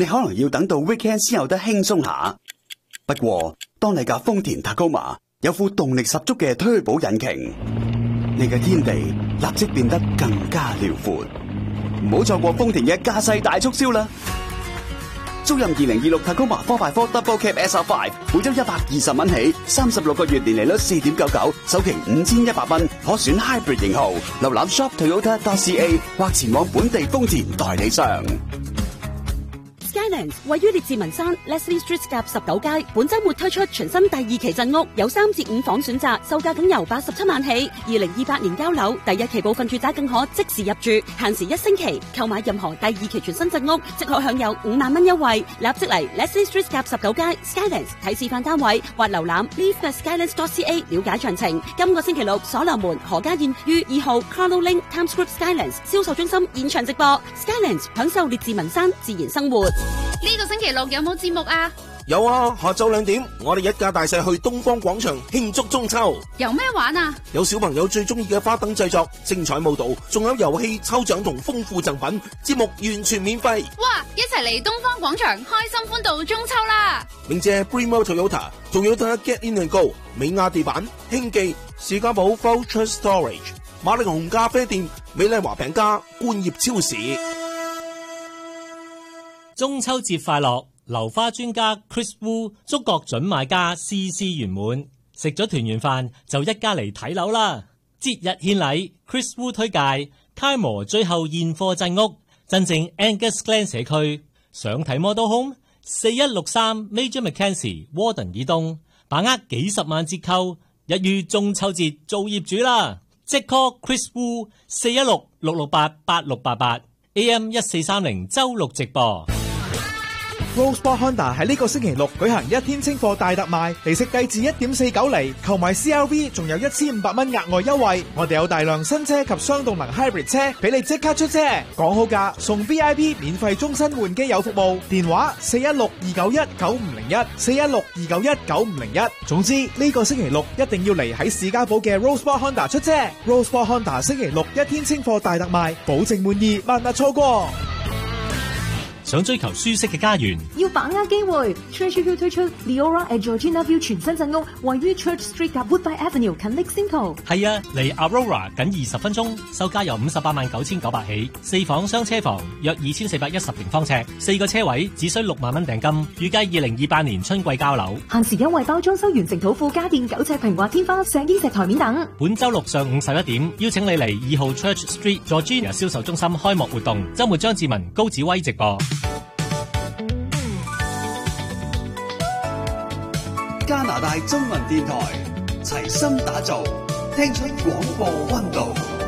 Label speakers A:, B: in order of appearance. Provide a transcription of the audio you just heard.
A: 你可能要等到 weekend 先有得輕鬆下。不過，當你架豐田 Tacoma 有副動力十足嘅Turbo引擎，你嘅天地立即變得更加遼闊。唔好錯過豐田嘅駕駛大促銷啦！租任2026 Tacoma 4x4 Double Cab SR5，每周120蚊起，36個月年利率4.99，首期5100蚊，可選 Hybrid 型號。瀏覽 shoptoyota.ca 或前往本地豐田代理商。
B: Skylands 位於列治文山 Leslie Street 夾19街，本周末推出全新第2期鎮屋，有3至5房選擇，售價僅由87萬起。2028年交樓，第1期部分住宅更可即時入住，限時1星期。購買任何第2期全新鎮屋，即可享有5萬蚊優惠。立即嚟 Leslie Street 夾19街 Skylands 睇示範單位，或瀏覽 live.skylands.ca 了解詳情。今個星期六，所羅門何家燕於2號 Carlo Link Times Square Skylands 銷售中心現場直播。Skylands 享受列治文山自然生活。
C: 呢個星期六有冇節目啊？
D: 有啊，下晝2點，我哋一家大細去東方廣場慶祝中秋。
C: 有咩玩啊？有
D: 小朋友最中意嘅花燈製作、精彩舞蹈，仲有遊戲、抽獎同豐富贈品，節目完全免費。
C: 哇！一齊嚟東方廣場，開心歡度中秋啦！
D: 鳴謝 Brimo Toyota Get In and Go、美亞地板、興記、士嘉堡 Voucher Storage、馬力紅咖啡店、美麗華餅家、冠業超市。
E: 中秋節快樂！流花專家 Chris Wu 祝各準買家事事圓滿，食咗團圓飯就一家嚟睇樓啦！節日獻禮 ，Chris Wu 推介楷模最後現貨鎮屋，真正 Angus Glen 社區，想睇 Model Home 4163 Major Mackenzie Warden 以東，把握幾十萬折扣，一於中秋節做業主啦！即 call Chris Wu 416-668-8688 AM 1430周六直播。
F: Rosebud Honda 喺呢個星期六舉行1天清貨大特賣，利息低至 1.49 厘，購買 CRV 仲有1500蚊額外優惠。我哋有大量新車及雙動能 Hybrid 車俾你即刻出車，講好價送 VIP 免費終身換機油服務，電話416-291-9501 416-291-9501。總之呢個星期六一定要嚟喺士嘉堡嘅 Rosebud Honda 出車。Rosebud Honda 星期六1天清貨大特賣，保證滿意，萬勿錯過。
E: 想追求舒適嘅家園，
G: 要把握機會。Treasure View 推出 Leora at Georgina View 全新鎮屋，位於 Church Street 及 Woodbine Avenue 近 Lexington。
E: 係啊，嚟 Aurora 僅20分鐘，售價由589900起，4房雙車房，約2410平方尺，4個車位，只需6萬蚊訂金，預計2028年春季交樓。
G: 限時優惠包裝修完成土庫家電9尺平滑天花、石英石台面等。
E: 本周六上午11點，邀請你嚟2號 Church Street Georgina 銷售中心開幕活動，周末張志文、高子威直播。
A: 加拿大中文電台齊心打造，聽出廣播溫度。